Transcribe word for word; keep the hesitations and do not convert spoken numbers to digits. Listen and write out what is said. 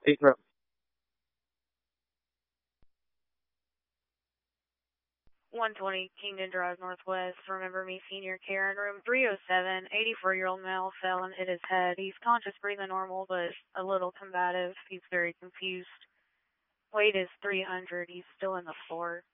Eight row. one twenty Kingdon Drive Northwest. Remember me, senior care in room three oh seven. eighty-four-year-old male fell and hit his head. He's conscious, breathing normal, but a little combative. He's very confused. Weight is three hundred. He's still in the floor.